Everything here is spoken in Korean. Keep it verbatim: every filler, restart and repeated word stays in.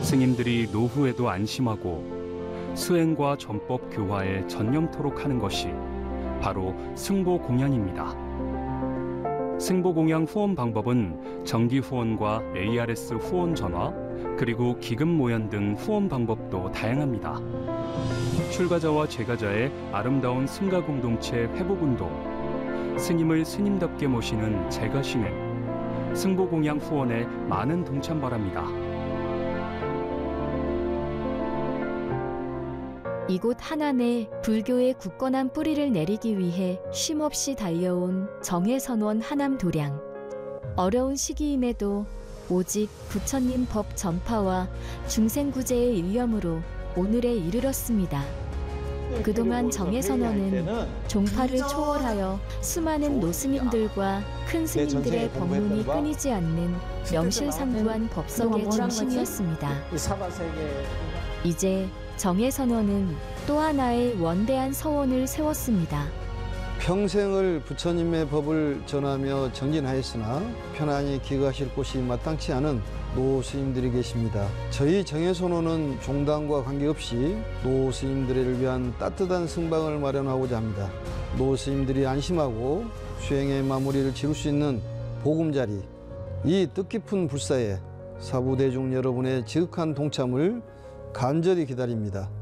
스님들이 노후에도 안심하고 수행과 전법 교화에 전념토록 하는 것이 바로 승보공양입니다. 승보공양 후원 방법은 정기 후원과 에이알에스 후원 전화, 그리고 기금 모연 등 후원 방법도 다양합니다. 출가자와 재가자의 아름다운 승가 공동체 회복운동, 스님을 스님답게 모시는 재가신행, 승보공양 후원에 많은 동참 바랍니다. 이곳 한안에 불교의 굳건한 뿌리를 내리기 위해 쉼없이 달려온 정해선원 하남도량. 어려운 시기임에도 오직 부처님 법 전파와 중생구제의 일념으로 오늘에 이르렀습니다. 그동안 정해선원은 종파를 초월하여 수많은 노스님들과 큰 스님들의 법문이 끊이지 않는 명실상부한 법석의 중심이었습니다. 이제 정해선원은 또 하나의 원대한 서원을 세웠습니다. 평생을 부처님의 법을 전하며 정진하였으나 편안히 기거하실 곳이 마땅치 않은 노스님들이 계십니다. 저희 정해선원은 종단과 관계없이 노스님들을 위한 따뜻한 승방을 마련하고자 합니다. 노스님들이 안심하고 수행의 마무리를 지을 수 있는 보금자리, 이 뜻깊은 불사에 사부대중 여러분의 지극한 동참을 간절히 기다립니다.